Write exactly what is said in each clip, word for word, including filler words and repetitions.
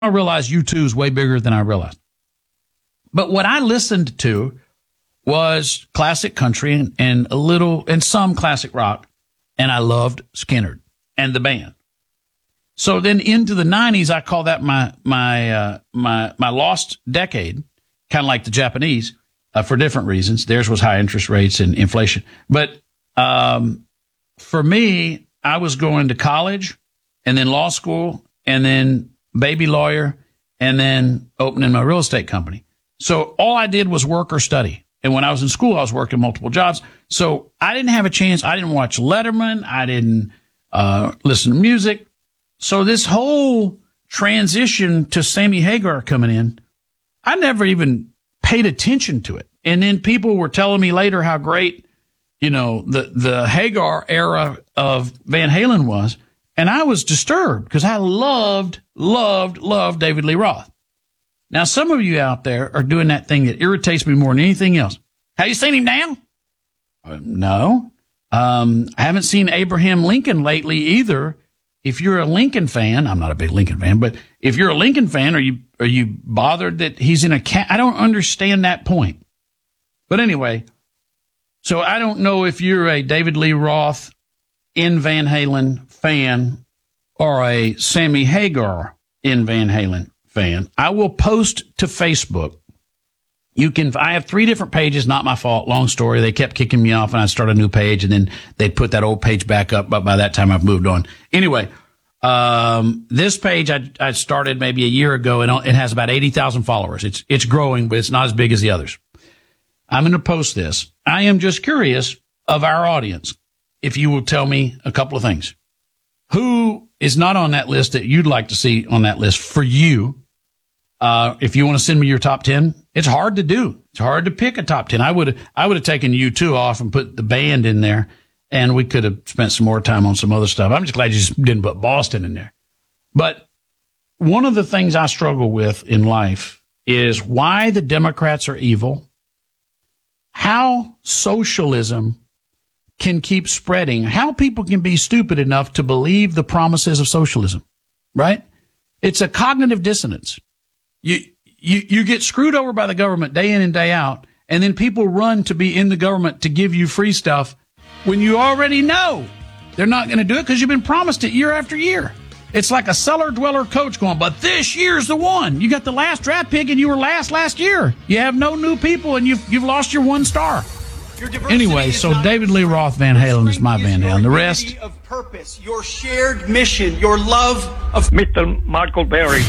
I realize U two is way bigger than I realized. But what I listened to was classic country and, and a little, and some classic rock. And I loved Skynyrd and the band. So then into the nineties, I call that my, my, uh, my, my lost decade, kind of like the Japanese, uh, for different reasons. Theirs was high interest rates and inflation. But, um, for me, I was going to college and then law school and then baby lawyer and then opening my real estate company. So all I did was work or study. And when I was in school, I was working multiple jobs. So I didn't have a chance. I didn't watch Letterman. I didn't uh listen to music. So this whole transition to Sammy Hagar coming in, I never even paid attention to it. And then people were telling me later how great, you know, the, the Hagar era of Van Halen was. And I was disturbed because I loved, loved, loved David Lee Roth. Now, some of you out there are doing that thing that irritates me more than anything else. Have you seen him now? Uh, no. Um, I haven't seen Abraham Lincoln lately either. If you're a Lincoln fan, I'm not a big Lincoln fan, but if you're a Lincoln fan, are you, are you bothered that he's in a cat? I don't understand that point. But anyway, so I don't know if you're a David Lee Roth in Van Halen fan or a Sammy Hagar in Van Halen fan. I will post to Facebook. You can, I have three different pages, not my fault. Long story. They kept kicking me off and I started a new page and then they'd put that old page back up. But by that time I've moved on. Anyway, um, this page I, I started maybe a year ago and it has about eighty thousand followers. It's, it's growing, but it's not as big as the others. I'm going to post this. I am just curious of our audience. If you will tell me a couple of things. Who is not on that list that you'd like to see on that list for you? Uh, if you want to send me your top ten, it's hard to do. It's hard to pick a top ten. I would, I would have taken U two off and put the band in there and we could have spent some more time on some other stuff. I'm just glad you just didn't put Boston in there. But one of the things I struggle with in life is why the Democrats are evil, how socialism can keep spreading, how people can be stupid enough to believe the promises of socialism, right? It's a cognitive dissonance. You, you, you get screwed over by the government day in and day out, and then people run to be in the government to give you free stuff when you already know they're not going to do it because you've been promised it year after year. It's like a cellar dweller coach going, but this year's the one. You got the last draft pick and you were last last year. You have no new people and you've, you've lost your one star. Anyway, so David Lee Roth Van Halen is my Van Halen. The rest of purpose, your shared mission, your love of Mister Michael Berry.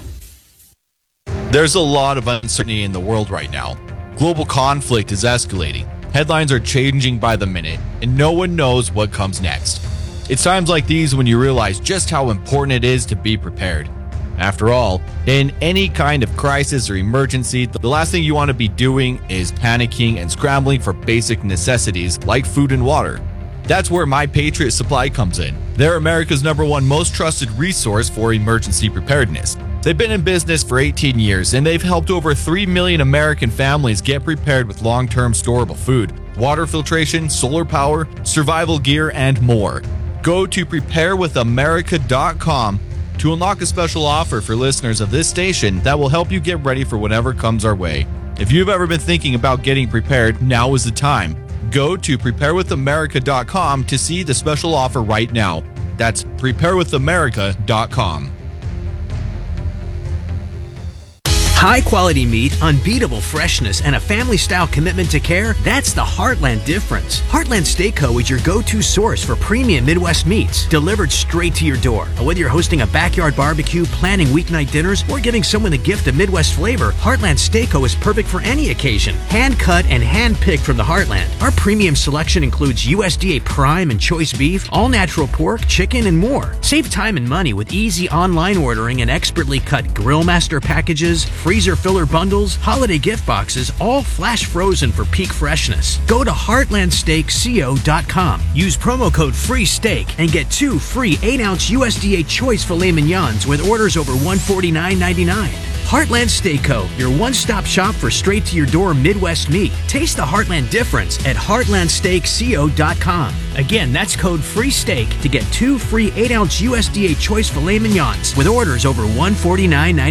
There's a lot of uncertainty in the world right now. Global conflict is escalating. Headlines are changing by the minute, and no one knows what comes next. It's times like these when you realize just how important it is to be prepared. After all, in any kind of crisis or emergency, the last thing you want to be doing is panicking and scrambling for basic necessities like food and water. That's where My Patriot Supply comes in. They're America's number one most trusted resource for emergency preparedness. They've been in business for eighteen years, and they've helped over three million American families get prepared with long-term storable food, water filtration, solar power, survival gear, and more. Go to prepare with america dot com to unlock a special offer for listeners of this station that will help you get ready for whatever comes our way. If you've ever been thinking about getting prepared, now is the time. Go to prepare with america dot com to see the special offer right now. That's prepare with america dot com. High quality meat, unbeatable freshness, and a family style commitment to care, that's the Heartland difference. Heartland Steak Co. is your go-to source for premium Midwest meats, delivered straight to your door. Whether you're hosting a backyard barbecue, planning weeknight dinners, or giving someone the gift of Midwest flavor, Heartland Steak Co. is perfect for any occasion. Hand cut and hand picked from the Heartland. Our premium selection includes U S D A prime and choice beef, all natural pork, chicken, and more. Save time and money with easy online ordering and expertly cut Grill Master packages, freezer filler bundles, holiday gift boxes, all flash frozen for peak freshness. Go to heartland steak co dot com. Use promo code FREESTEAK and get two free eight ounce U S D A choice filet mignons with orders over one forty-nine ninety-nine. Heartland Steak Co., your one-stop shop for straight-to-your-door Midwest meat. Taste the Heartland difference at heartland steak co dot com. Again, that's code FREESTEAK to get two free eight ounce U S D A choice filet mignons with orders over one forty-nine ninety-nine.